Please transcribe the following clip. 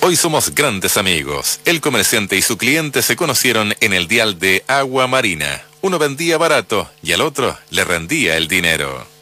Hoy somos grandes amigos. El comerciante y su cliente se conocieron en el dial de Agua Marina. Uno vendía barato y al otro le rendía el dinero.